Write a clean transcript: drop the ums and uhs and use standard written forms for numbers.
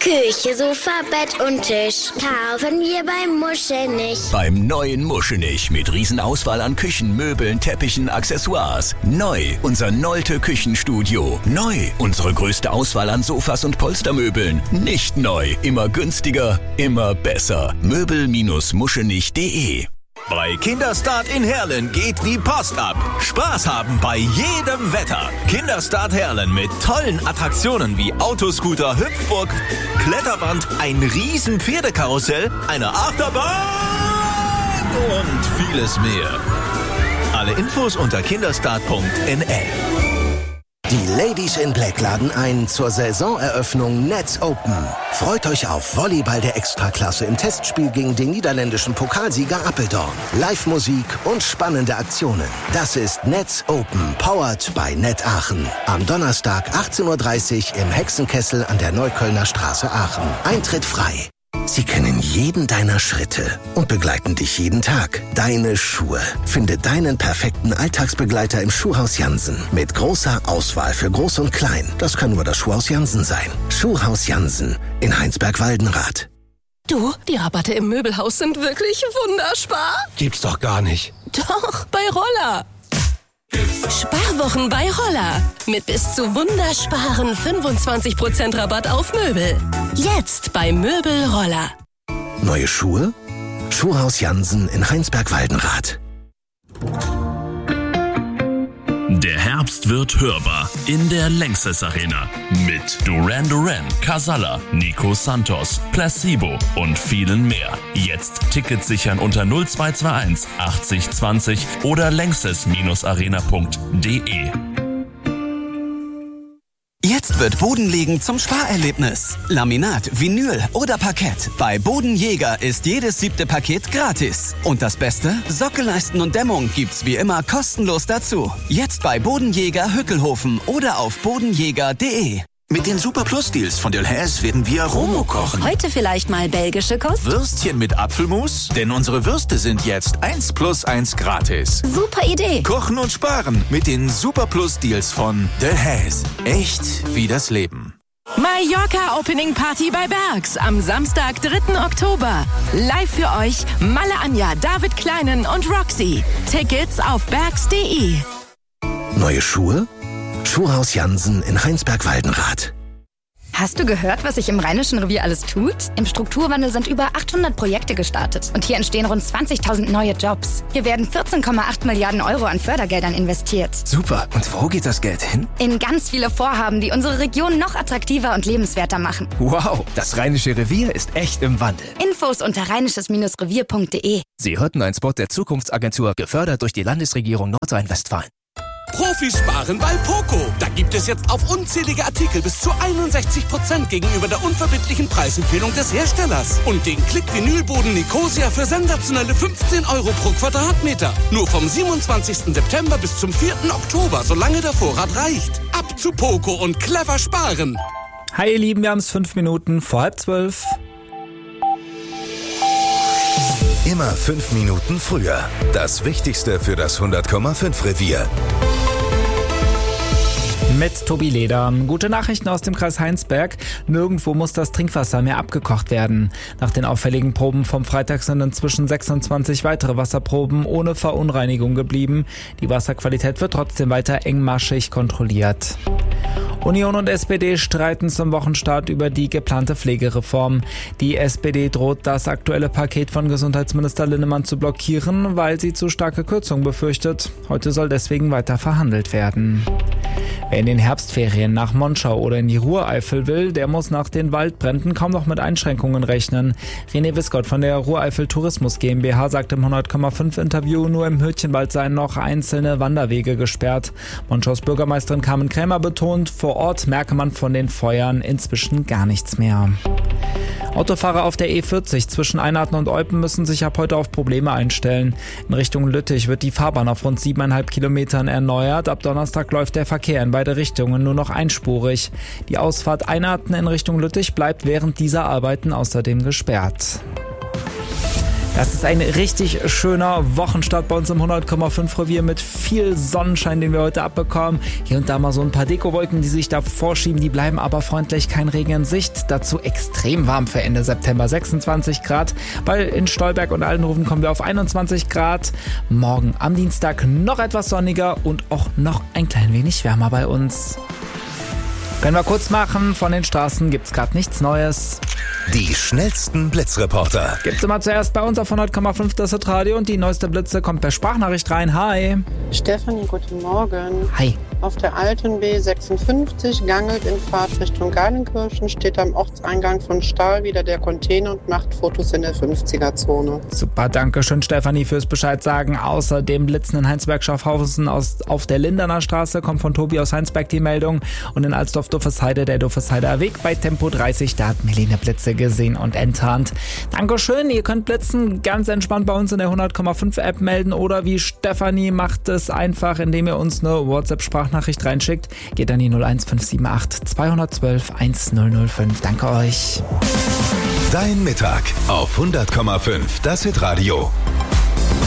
Küche, Sofa, Bett und Tisch kaufen wir beim Muschelnich. Beim neuen Muschelnich mit Riesenauswahl an Küchen, Möbeln, Teppichen, Accessoires. Neu unser Nolte Küchenstudio. Neu unsere größte Auswahl an Sofas und Polstermöbeln. Nicht neu, immer günstiger, immer besser. Möbel-muschelnich.de. Bei Kinderstart in Herlen geht die Post ab. Spaß haben bei jedem Wetter. Kinderstart Herlen mit tollen Attraktionen wie Autoscooter, Hüpfburg, Kletterwand, ein riesen Pferdekarussell, eine Achterbahn und vieles mehr. Alle Infos unter kinderstart.nl. Die Ladies in Black laden ein zur Saisoneröffnung Nets Open. Freut euch auf Volleyball der Extraklasse im Testspiel gegen den niederländischen Pokalsieger Apeldoorn. Live-Musik und spannende Aktionen. Das ist Nets Open, powered by Net Aachen. Am Donnerstag 18:30 Uhr im Hexenkessel an der Neuköllner Straße Aachen. Eintritt frei. Sie kennen jeden deiner Schritte und begleiten dich jeden Tag. Deine Schuhe. Finde deinen perfekten Alltagsbegleiter im Schuhhaus Jansen. Mit großer Auswahl für Groß und Klein. Das kann nur das Schuhhaus Jansen sein. Schuhhaus Jansen in Heinsberg-Waldenrath. Du, die Rabatte im Möbelhaus sind wirklich wunderspar. Gibt's doch gar nicht. Doch, bei Roller. Sparwochen bei Roller. Mit bis zu wundersparen 25% Rabatt auf Möbel. Jetzt bei Möbel Roller. Neue Schuhe? Schuhhaus Jansen in Heinsberg-Waldenrath. Der Herbst wird hörbar in der Lanxess Arena mit Duran Duran, Casalla, Nico Santos, Placebo und vielen mehr. Jetzt Tickets sichern unter 0221 80 20 oder lanxess-arena.de. Jetzt wird Bodenlegen zum Sparerlebnis. Laminat, Vinyl oder Parkett. Bei Bodenjäger ist jedes 7. Paket gratis. Und das Beste? Sockelleisten und Dämmung gibt's wie immer kostenlos dazu. Jetzt bei Bodenjäger Hückelhofen oder auf bodenjäger.de. Mit den Super Plus Deals von Delhaize werden wir Romo kochen. Heute vielleicht mal belgische Kost? Würstchen mit Apfelmus? Denn unsere Würste sind jetzt 1+1 gratis. Super Idee. Kochen und sparen mit den Super Plus Deals von Delhaize. Echt wie das Leben. Mallorca Opening Party bei Bergs am Samstag, 3. Oktober. Live für euch Malle Anja, David Kleinen und Roxy. Tickets auf bergs.de. Neue Schuhe? Schuhhaus Jansen in Heinsberg-Waldenrath. Hast du gehört, was sich im Rheinischen Revier alles tut? Im Strukturwandel sind über 800 Projekte gestartet. Und hier entstehen rund 20.000 neue Jobs. Hier werden 14,8 Milliarden Euro an Fördergeldern investiert. Super. Und wo geht das Geld hin? In ganz viele Vorhaben, die unsere Region noch attraktiver und lebenswerter machen. Wow, das Rheinische Revier ist echt im Wandel. Infos unter rheinisches-revier.de. Sie hörten einen Spot der Zukunftsagentur, gefördert durch die Landesregierung Nordrhein-Westfalen. Profis sparen bei Poco. Da gibt es jetzt auf unzählige Artikel bis zu 61% gegenüber der unverbindlichen Preisempfehlung des Herstellers. Und den Klick-Vinylboden Nicosia für sensationelle 15 Euro pro Quadratmeter. Nur vom 27. September bis zum 4. Oktober, solange der Vorrat reicht. Ab zu Poco und clever sparen. Hi ihr Lieben, wir haben es 5 Minuten vor 11:30. Immer 5 Minuten früher. Das Wichtigste für das 100,5 Revier. Mit Tobi Leder. Gute Nachrichten aus dem Kreis Heinsberg. Nirgendwo muss das Trinkwasser mehr abgekocht werden. Nach den auffälligen Proben vom Freitag sind inzwischen 26 weitere Wasserproben ohne Verunreinigung geblieben. Die Wasserqualität wird trotzdem weiter engmaschig kontrolliert. Union und SPD streiten zum Wochenstart über die geplante Pflegereform. Die SPD droht, das aktuelle Paket von Gesundheitsminister Linnemann zu blockieren, weil sie zu starke Kürzungen befürchtet. Heute soll deswegen weiter verhandelt werden. Wer in den Herbstferien nach Monschau oder in die Ruhreifel will, der muss nach den Waldbränden kaum noch mit Einschränkungen rechnen. René Wiskott von der Ruhreifel Tourismus GmbH sagt im 100,5 Interview, nur im Hürtchenwald seien noch einzelne Wanderwege gesperrt. Monschaus Bürgermeisterin Carmen Krämer betont, vor Ort merke man von den Feuern inzwischen gar nichts mehr. Autofahrer auf der E40 zwischen Einarten und Eupen müssen sich ab heute auf Probleme einstellen. In Richtung Lüttich wird die Fahrbahn auf rund 7,5 Kilometern erneuert. Ab Donnerstag läuft der Verkehr in beide Richtungen nur noch einspurig. Die Ausfahrt Einarten in Richtung Lüttich bleibt während dieser Arbeiten außerdem gesperrt. Das ist ein richtig schöner Wochenstart bei uns im 100,5 Revier mit viel Sonnenschein, den wir heute abbekommen. Hier und da mal so ein paar Dekowolken, die sich da vorschieben, die bleiben aber freundlich, kein Regen in Sicht. Dazu extrem warm für Ende September, 26 Grad. In Stolberg und Aldenhoven kommen wir auf 21 Grad. Morgen am Dienstag noch etwas sonniger und auch noch ein klein wenig wärmer bei uns. Können wir kurz machen, von den Straßen gibt's gerade nichts Neues. Die schnellsten Blitzreporter. Gibt's immer zuerst bei uns auf 100,5 das Radio und die neueste Blitze kommt per Sprachnachricht rein. Hi. Stefanie, guten Morgen. Hi. Auf der alten B56 gangelt in Fahrt Richtung Geilenkirchen, steht am Ortseingang von Stahl wieder der Container und macht Fotos in der 50er-Zone. Super, danke schön Stefanie fürs Bescheid sagen. Außerdem Blitzen in Heinsberg-Schaffhausen auf der Lindener Straße, kommt von Tobi aus Heinsberg die Meldung. Und in Alsdorf-Duffesheide, der Duffesheider Weg bei Tempo 30, da hat Melina Blitze gesehen und enttarnt. Dankeschön, ihr könnt Blitzen ganz entspannt bei uns in der 100,5 App melden oder wie Stefanie macht es einfach, indem ihr uns eine WhatsApp-Sprachnachricht reinschickt. Geht an die 01578 212 1005. Danke euch. Dein Mittag auf 100,5 das Hitradio.